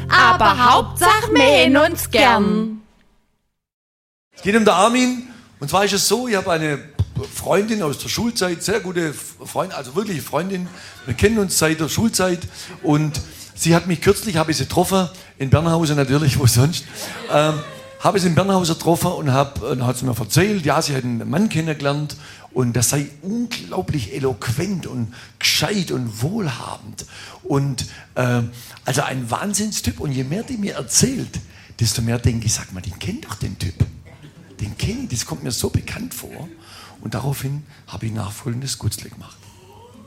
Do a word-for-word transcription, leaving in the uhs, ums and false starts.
aber Hauptsache wir haben uns gern. Es geht um den Armin. Und zwar ist es so, ich habe eine Freundin aus der Schulzeit, sehr gute Freundin, also wirkliche Freundin. Wir kennen uns seit der Schulzeit und sie hat mich kürzlich, habe ich sie getroffen, in Bernhausen natürlich, wo sonst, ähm, habe ich sie in Bernhausen getroffen und, hab, und hat sie mir erzählt, ja, sie hat einen Mann kennengelernt und der sei unglaublich eloquent und gescheit und wohlhabend. Und äh, also ein Wahnsinnstyp. Und je mehr die mir erzählt, desto mehr denke ich, sag mal, den kennt doch den Typ. Den kenne ich, das kommt mir so bekannt vor. Und daraufhin habe ich nachfolgendes Gutzle gemacht.